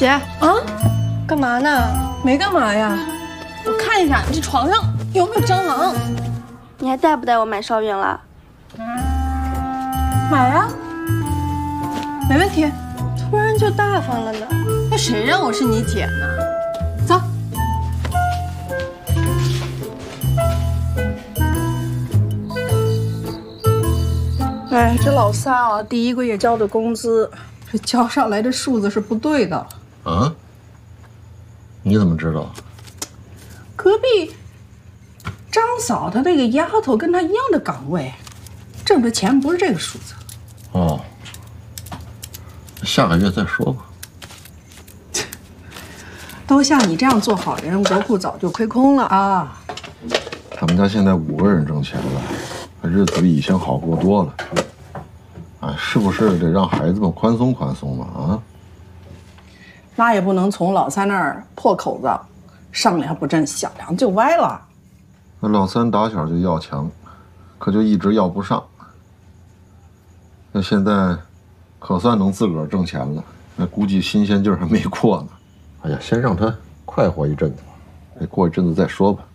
姐啊，干嘛呢？ 没干嘛呀， 我看一下你这床上有没有蟑螂。你还带不带我买烧饼了？ 买呀，没问题。 突然就大方了呢？ 那谁让我是你姐呢？走。哎，这老三啊，第一个月交的工资，这交上来的数字是不对的。 啊？你怎么知道？ 隔壁张嫂她那个丫头跟她一样的岗位，挣的钱不是这个数字。 哦，下个月再说吧。 都像你这样做好人，国库早就亏空了啊。 他们家现在5个人挣钱了，日子比以前好过多了。哎，是不是得让孩子们宽松宽松嘛？啊？ 那也不能从老三那儿破口子，上梁不正下梁就歪了。 那老三打小就要强，可就一直要不上。那现在可算能自个儿挣钱了，那估计新鲜劲儿还没过呢。哎呀，先让他快活一阵子吧，过一阵子再说吧。